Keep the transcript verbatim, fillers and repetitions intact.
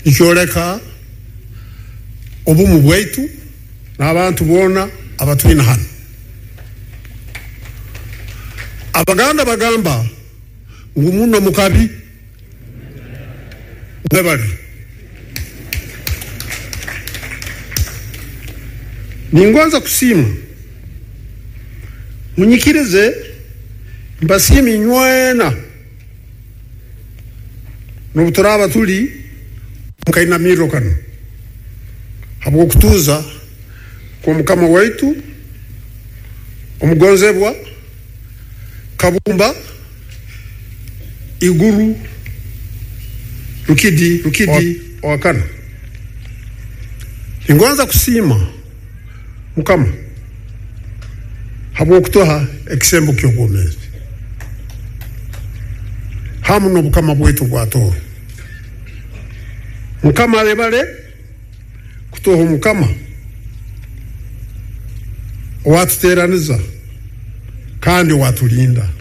ikyoleka obumu bwaitu n'abantu bona abatwina hano. Abaganda bagamba ngu muno mukabi nebali. Ningoza kusima munyikirize mbasimi nywena n'obuturaba tuli mukaina miro kano habwo kutuza kwa mukama waitu omugonzebwa Kabumba Iguru Rukidi Rukidi o, Wakana. Ningoza kusima mukama habwo kutoha ekisembo ky'obwomezi hamu n'obukama bwaitu bwatoro mukama alebale kutoha mukama watuteraniza kandi watulinda